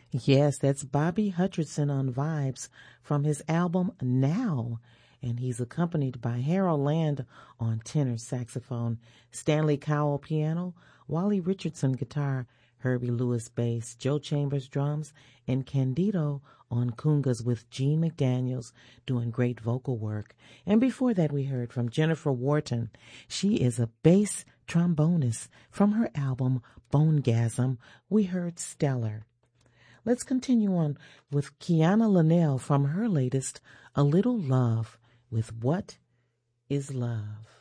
Yes, that's Bobby Hutcherson on Vibes from his album Now. And he's accompanied by Harold Land on tenor saxophone, Stanley Cowell piano, Wally Richardson guitar, Herbie Lewis bass, Joe Chambers drums, and Candido on congas with Gene McDaniels doing great vocal work. And before that we heard from Jennifer Wharton. She is a bass trombonist. From her album Bonegasm, we heard Stellar. Let's continue on with Kiana Linnell from her latest, A Little Love, with What is Love?